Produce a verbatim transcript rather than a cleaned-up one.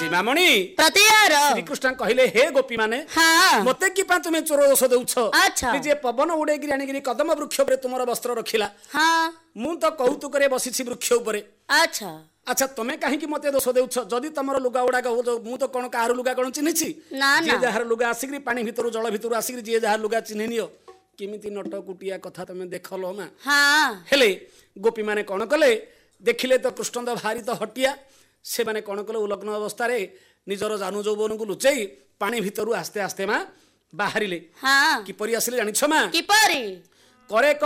ସୀମାମଣି ପ୍ରତିହାର ଶ୍ରୀକୃଷ୍ଣ କହିଲେ ହେ ଗୋପୀ ମାନେ ହଁ ମତେ କି ପାଇଁ ତୁମେ ଚୋର ଦୋଷ ଦେଉଛ ଆଚ୍ଛା। ନିଜେ ପବନ ଉଡେଇକିରି ଆଣିକିରି କଦମ ବୃକ୍ଷ ଉପରେ ତୁମର ବସ୍ତ୍ର ରଖିଲା ହଁ ମୁଁ ତ କୌତୁକରେ ବସିଛି ବୃକ୍ଷ ଉପରେ ଆଚ୍ଛା ଆଚ୍ଛା ତମେ କାହିଁକି ମତେ ଦୋଷ ଦେଉଛ ଯଦି ତମର ଲୁଗା ଗୁଡାକ ମୁଁ ତ କଣ କାହାର ଲୁଗା କଣ ଚିହ୍ନିଛି ନା ଯିଏ ନା ଯାହାର ଲୁଗା ଆସିକିରି ପାଣି ଭିତରୁ ଜଳ ଭିତରୁ ଆସିକିରି ଯିଏ ଯାହାର ଲୁଗା ଚିହ୍ନି ନିଅ କେମିତି ନଟ କୁଟିଆ କଥା ତମେ ଦେଖଲ ମା ହଁ ହେଲେ ଗୋପୀ ମାନେ କଣ କଲେ ଦେଖିଲେ ତ କୃଷ୍ଣ ତ ଭାରି ତ ହଟିଆ ସେମାନେ କଣ କଲେ ଉଲଗ୍ନ ଅବସ୍ଥାରେ ନିଜର ଜାନୁ ଯୌବନକୁ ଲୁଚେଇ ପାଣି ଭିତରୁ ଆସ୍ତେ ଆସ୍ତେ ମା ବାହାରିଲେ ହଁ କିପରି ଆସିଲେ ଜାଣିଛ ମା କିପରି କରେ